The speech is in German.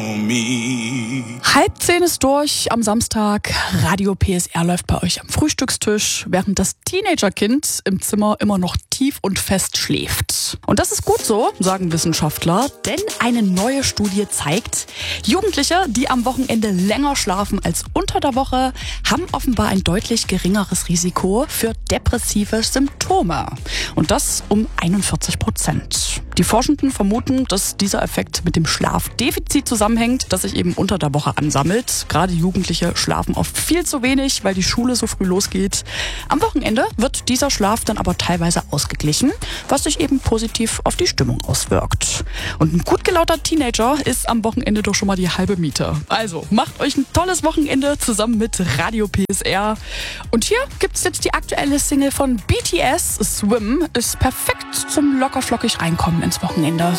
9:30 ist durch am Samstag. Radio PSR läuft bei euch am Frühstückstisch, während das Teenagerkind im Zimmer immer noch tief und fest schläft. Und das ist gut so, sagen Wissenschaftler, denn eine neue Studie zeigt, Jugendliche, die am Wochenende länger schlafen als unter der Woche, haben offenbar ein deutlich geringeres Risiko für depressive Symptome. Und das um 41%. Die Forschenden vermuten, dass dieser Effekt mit dem Schlafdefizit zusammenhängt, das sich eben unter der Woche ansammelt. Gerade Jugendliche schlafen oft viel zu wenig, weil die Schule so früh losgeht. Am Wochenende wird dieser Schlaf dann aber teilweise ausgeglichen, was sich eben positiv auf die Stimmung auswirkt. Und ein gut gelauter Teenager ist am Wochenende doch schon mal die halbe Miete. Also macht euch ein tolles Wochenende zusammen mit Radio PSR. Und hier gibt's jetzt die aktuelle Single von BTS, Swim, ist perfekt zum lockerflockig reinkommen ins Wochenende.